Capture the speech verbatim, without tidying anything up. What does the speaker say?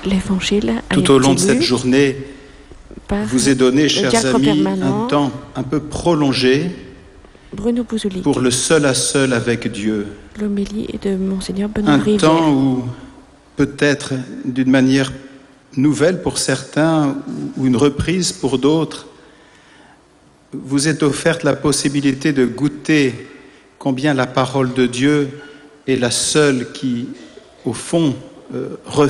l'Évangile a Tout au long de été cette lu journée, par vous est donné, le chers diacre amis, permanent un temps un peu prolongé Bruno Bouzoulik, pour le seul à seul avec Dieu. l'homélie de Monseigneur Benoît Un Rivière. temps où, peut-être d'une manière nouvelle pour certains, ou une reprise pour d'autres, vous est offerte la possibilité de goûter combien la parole de Dieu est la seule qui, au fond, euh,